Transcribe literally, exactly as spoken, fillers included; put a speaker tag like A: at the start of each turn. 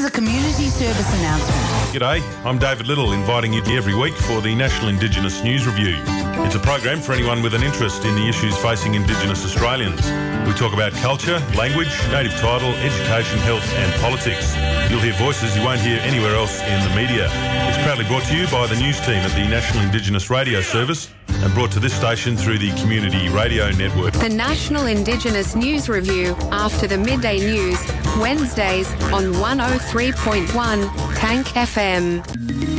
A: is a community service announcement.
B: G'day, I'm David Little, inviting you every week for the National Indigenous News Review. It's a program for anyone with an interest in the issues facing Indigenous Australians. We talk about culture, language, native title, education, health and politics. You'll hear voices you won't hear anywhere else in the media. It's proudly brought to you by the news team at the National Indigenous Radio Service and brought to this station through the Community Radio Network.
C: The National Indigenous News Review after the midday news, Wednesdays on one oh three point one Tank F M.